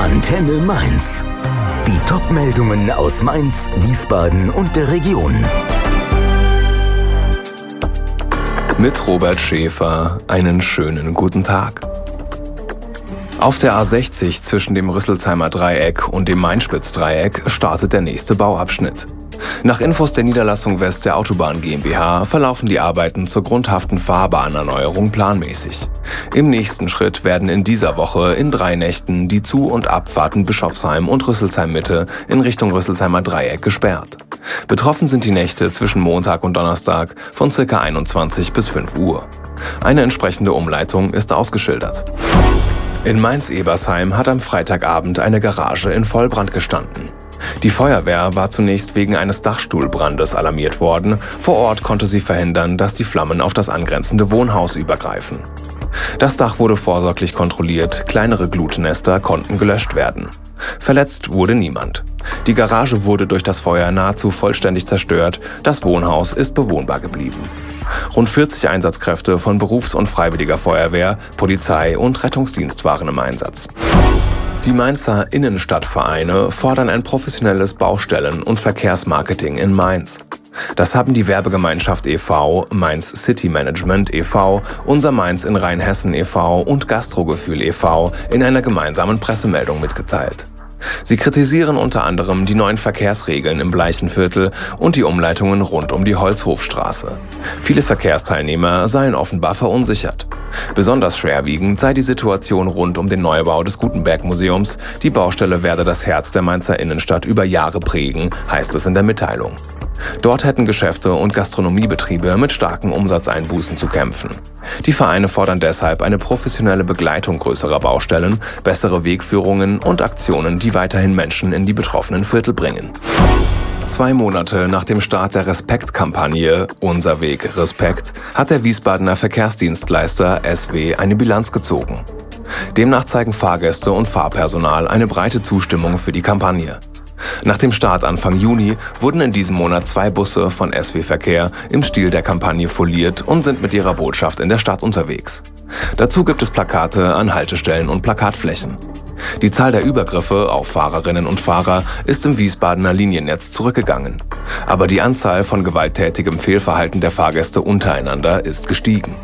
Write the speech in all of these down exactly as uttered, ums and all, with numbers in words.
Antenne Mainz. Die Top-Meldungen aus Mainz, Wiesbaden und der Region. Mit Robert Schäfer einen schönen guten Tag. Auf der A sechzig zwischen dem Rüsselsheimer Dreieck und dem Mainspitz-Dreieck startet der nächste Bauabschnitt. Nach Infos der Niederlassung West der Autobahn GmbH verlaufen die Arbeiten zur grundhaften Fahrbahnerneuerung planmäßig. Im nächsten Schritt werden in dieser Woche in drei Nächten die Zu- und Abfahrten Bischofsheim und Rüsselsheim Mitte in Richtung Rüsselsheimer Dreieck gesperrt. Betroffen sind die Nächte zwischen Montag und Donnerstag von ca. einundzwanzig bis fünf Uhr. Eine entsprechende Umleitung ist ausgeschildert. In Mainz-Ebersheim hat am Freitagabend eine Garage in Vollbrand gestanden. Die Feuerwehr war zunächst wegen eines Dachstuhlbrandes alarmiert worden. Vor Ort konnte sie verhindern, dass die Flammen auf das angrenzende Wohnhaus übergreifen. Das Dach wurde vorsorglich kontrolliert, kleinere Glutnester konnten gelöscht werden. Verletzt wurde niemand. Die Garage wurde durch das Feuer nahezu vollständig zerstört, das Wohnhaus ist bewohnbar geblieben. Rund vierzig Einsatzkräfte von Berufs- und Freiwilliger Feuerwehr, Polizei und Rettungsdienst waren im Einsatz. Die Mainzer Innenstadtvereine fordern ein professionelles Baustellen- und Verkehrsmarketing in Mainz. Das haben die Werbegemeinschaft e V, Mainz City Management e V, Unser Mainz in Rheinhessen e V und Gastrogefühl e V in einer gemeinsamen Pressemeldung mitgeteilt. Sie kritisieren unter anderem die neuen Verkehrsregeln im Bleichtenviertel und die Umleitungen rund um die Holzhofstraße. Viele Verkehrsteilnehmer seien offenbar verunsichert. Besonders schwerwiegend sei die Situation rund um den Neubau des Gutenberg-Museums. Die Baustelle werde das Herz der Mainzer Innenstadt über Jahre prägen, heißt es in der Mitteilung. Dort hätten Geschäfte und Gastronomiebetriebe mit starken Umsatzeinbußen zu kämpfen. Die Vereine fordern deshalb eine professionelle Begleitung größerer Baustellen, bessere Wegführungen und Aktionen, die weiterhin Menschen in die betroffenen Viertel bringen. Zwei Monate nach dem Start der Respekt-Kampagne Unser Weg Respekt hat der Wiesbadener Verkehrsdienstleister S W eine Bilanz gezogen. Demnach zeigen Fahrgäste und Fahrpersonal eine breite Zustimmung für die Kampagne. Nach dem Start Anfang Juni wurden in diesem Monat zwei Busse von S W Verkehr im Stil der Kampagne foliert und sind mit ihrer Botschaft in der Stadt unterwegs. Dazu gibt es Plakate an Haltestellen und Plakatflächen. Die Zahl der Übergriffe auf Fahrerinnen und Fahrer ist im Wiesbadener Liniennetz zurückgegangen. Aber die Anzahl von gewalttätigem Fehlverhalten der Fahrgäste untereinander ist gestiegen.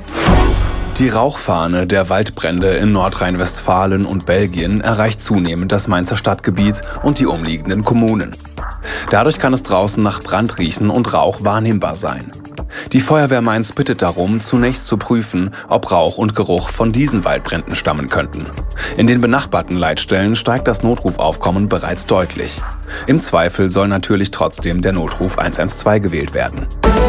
Die Rauchfahne der Waldbrände in Nordrhein-Westfalen und Belgien erreicht zunehmend das Mainzer Stadtgebiet und die umliegenden Kommunen. Dadurch kann es draußen nach Brand riechen und Rauch wahrnehmbar sein. Die Feuerwehr Mainz bittet darum, zunächst zu prüfen, ob Rauch und Geruch von diesen Waldbränden stammen könnten. In den benachbarten Leitstellen steigt das Notrufaufkommen bereits deutlich. Im Zweifel soll natürlich trotzdem der Notruf eins eins zwei gewählt werden.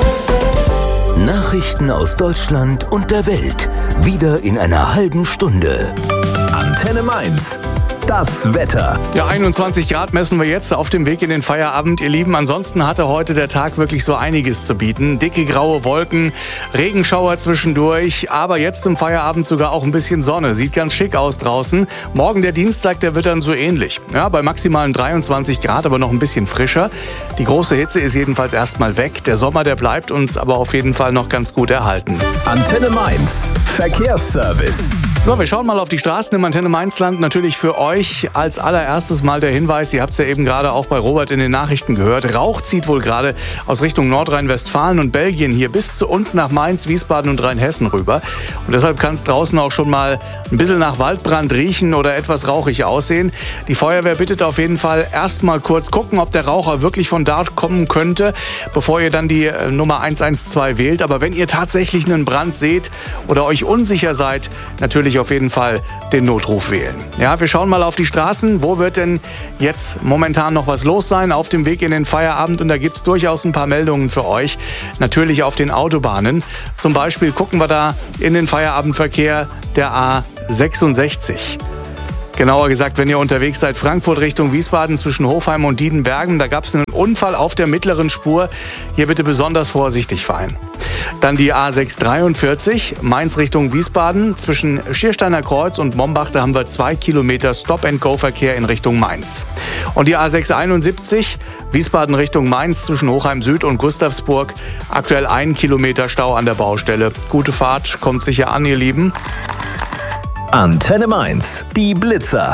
Nachrichten aus Deutschland und der Welt. Wieder in einer halben Stunde. Antenne Mainz. Das Wetter. Ja, einundzwanzig Grad messen wir jetzt auf dem Weg in den Feierabend, ihr Lieben. Ansonsten hatte heute der Tag wirklich so einiges zu bieten. Dicke graue Wolken, Regenschauer zwischendurch, aber jetzt zum Feierabend sogar auch ein bisschen Sonne. Sieht ganz schick aus draußen. Morgen der Dienstag, der wird dann so ähnlich. Ja, bei maximalen dreiundzwanzig Grad, aber noch ein bisschen frischer. Die große Hitze ist jedenfalls erstmal weg. Der Sommer, der bleibt uns aber auf jeden Fall noch ganz gut erhalten. Antenne Mainz. Verkehrsservice. So, wir schauen mal auf die Straßen im Antenne Mainzland. Natürlich für euch als allererstes mal der Hinweis, ihr habt es ja eben gerade auch bei Robert in den Nachrichten gehört. Rauch zieht wohl gerade aus Richtung Nordrhein-Westfalen und Belgien hier bis zu uns nach Mainz, Wiesbaden und Rheinhessen rüber. Und deshalb kann es draußen auch schon mal ein bisschen nach Waldbrand riechen oder etwas rauchig aussehen. Die Feuerwehr bittet auf jeden Fall erst mal kurz gucken, ob der Raucher wirklich von dort kommen könnte, bevor ihr dann die äh, Nummer eins eins zwei wählt. Aber wenn ihr tatsächlich einen Brand seht oder euch unsicher seid, natürlich auf jeden Fall den Notruf wählen. Ja, wir schauen mal auf die Straßen. Wo wird denn jetzt momentan noch was los sein auf dem Weg in den Feierabend? Und da gibt es durchaus ein paar Meldungen für euch. Natürlich auf den Autobahnen. Zum Beispiel gucken wir da in den Feierabendverkehr der A sechsundsechzig. Genauer gesagt, wenn ihr unterwegs seid, Frankfurt Richtung Wiesbaden zwischen Hofheim und Diedenbergen, da gab es einen Unfall auf der mittleren Spur. Hier bitte besonders vorsichtig fahren. Dann die A sechshundertdreiundvierzig, Mainz Richtung Wiesbaden. Zwischen Schiersteiner Kreuz und Mombach, da haben wir zwei Kilometer Stop-and-Go-Verkehr in Richtung Mainz. Und die A sechshunderteinundsiebzig, Wiesbaden Richtung Mainz zwischen Hochheim Süd und Gustavsburg. Aktuell ein Kilometer Stau an der Baustelle. Gute Fahrt, kommt sicher an, ihr Lieben. Antenne Mainz, die Blitzer.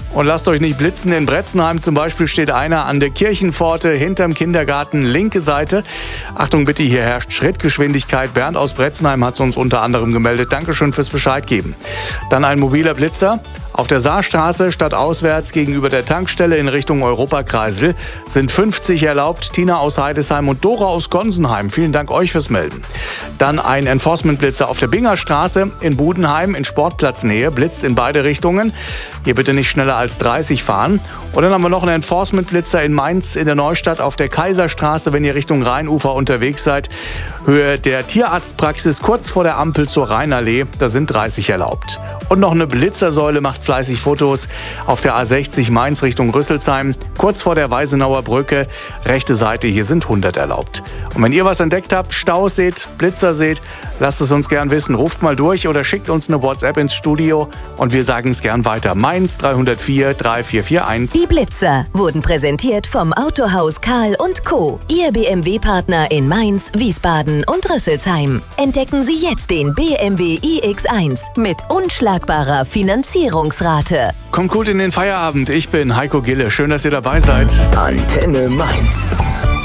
Und lasst euch nicht blitzen. In Bretzenheim zum Beispiel steht einer an der Kirchenpforte hinterm Kindergarten, linke Seite. Achtung bitte, hier herrscht Schrittgeschwindigkeit. Bernd aus Bretzenheim hat es uns unter anderem gemeldet. Dankeschön fürs Bescheid geben. Dann ein mobiler Blitzer. Auf der Saarstraße stadtauswärts gegenüber der Tankstelle in Richtung Europakreisel sind fünfzig erlaubt. Tina aus Heidesheim und Dora aus Gonsenheim. Vielen Dank euch fürs Melden. Dann ein Enforcement-Blitzer auf der Bingerstraße in Budenheim in Sportplatznähe. Blitzt in beide Richtungen. Hier bitte nicht schneller als dreißig fahren. Und dann haben wir noch einen Enforcement-Blitzer in Mainz in der Neustadt auf der Kaiserstraße, wenn ihr Richtung Rheinufer unterwegs seid. Höhe der Tierarztpraxis kurz vor der Ampel zur Rheinallee. Da sind dreißig erlaubt. Und noch eine Blitzersäule macht fleißig Fotos auf der A sechzig Mainz Richtung Rüsselsheim, kurz vor der Weisenauer Brücke, rechte Seite, hier sind hundert erlaubt. Und wenn ihr was entdeckt habt, Staus seht, Blitzer seht, lasst es uns gern wissen, ruft mal durch oder schickt uns eine WhatsApp ins Studio und wir sagen es gern weiter. Mainz drei null vier drei vier vier eins. Die Blitzer wurden präsentiert vom Autohaus Karl und Co., Ihr B M W-Partner in Mainz, Wiesbaden und Rüsselsheim. Entdecken Sie jetzt den B M W i X eins mit unschlagbarer Finanzierungsrate. Kommt gut in den Feierabend. Ich bin Heiko Gille. Schön, dass ihr dabei seid. Antenne Mainz.